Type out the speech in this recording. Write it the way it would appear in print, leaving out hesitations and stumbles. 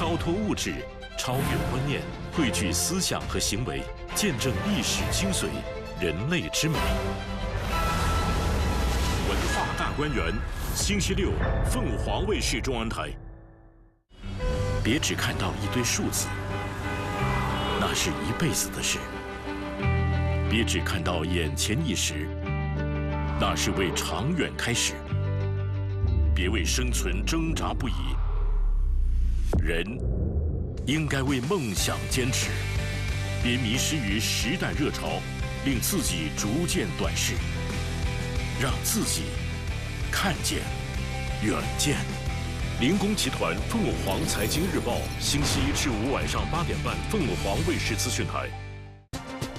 超脱物质，超越观念，汇聚思想和行为，见证历史精髓，人类之美。文化大观园，星期六，凤凰卫视中文台。别只看到一堆数字，那是一辈子的事；别只看到眼前一时，那是为长远开始。别为生存挣扎不已，人应该为梦想坚持。别迷失于时代热潮，令自己逐渐短视，让自己看见远见。灵工集团凤凰财经日报，星期一至五晚上8点半，凤凰卫视资讯台。